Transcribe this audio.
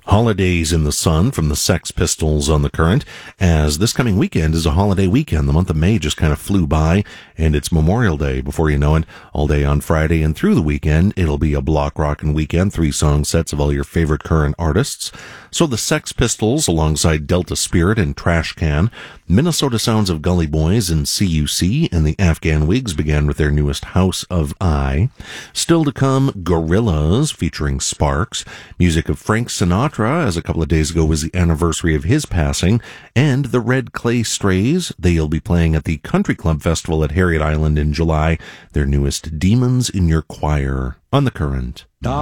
Holidays in the Sun from the Sex Pistols on the Current, as this coming weekend is a holiday weekend. The month of May just kind of flew by, and it's Memorial Day before you know it. All day on Friday and through the weekend, it'll be a block rockin' weekend, 3-song sets of all your favorite current artists. So the Sex Pistols, alongside Delta Spirit and Trash Can, Minnesota sounds of Gully Boys and CUC, and the Afghan Wigs began with their newest House of I. Still to come, Gorillaz featuring Sparks, music of Frank Sinatra, as a couple of days ago was the anniversary of his passing, and the Red Clay Strays. They'll be playing at the Country Club Festival at Harriet Island in July, their newest Demons in Your Choir on the Current.